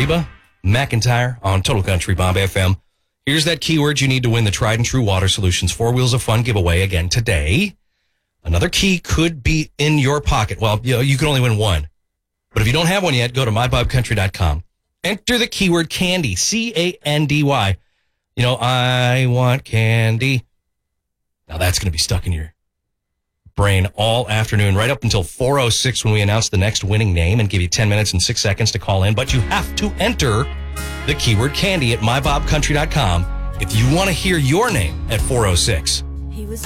Reba McEntire on Total Country Bob FM. Here's that keyword you need to win the Tried and True Water Solutions 4 Wheels of Fun giveaway again today. Another key could be in your pocket. Well, you can only win one. But if you don't have one yet, go to mybobcountry.com. Enter the keyword candy, C-A-N-D-Y. I want candy. Now that's going to be stuck in your brain all afternoon, right up until 4:06 when we announce the next winning name and give you 10 minutes and 6 seconds to call in. But you have to enter the keyword candy at mybobcountry.com if you want to hear your name at 4:06.